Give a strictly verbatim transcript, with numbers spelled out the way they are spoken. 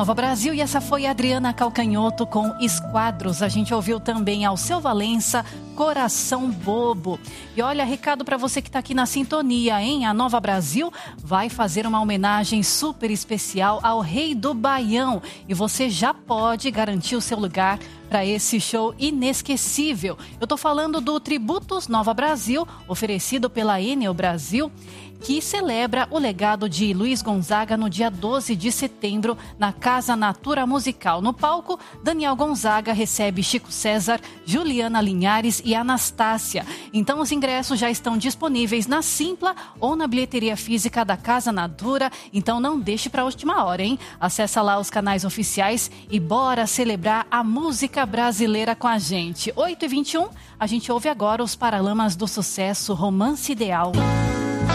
Nova Brasil, e essa foi a Adriana Calcanhoto com Esquadros. A gente ouviu também Alceu Valença, Coração Bobo. E olha, recado para você que está aqui na sintonia, hein? A Nova Brasil vai fazer uma homenagem super especial ao Rei do Baião. E você já pode garantir o seu lugar para esse show inesquecível. Eu estou falando do Tributos Nova Brasil, oferecido pela Enel Brasil, que celebra o legado de Luiz Gonzaga no dia doze de setembro na Casa Natura Musical. No palco, Daniel Gonzaga recebe Chico César, Juliana Linhares e Anastácia. Então os ingressos já estão disponíveis na Simpla ou na bilheteria física da Casa Natura. Então não deixe para a última hora, hein? Acessa lá os canais oficiais e bora celebrar a música brasileira com a gente. oito e vinte e um, a gente ouve agora os Paralamas do Sucesso, Romance Ideal.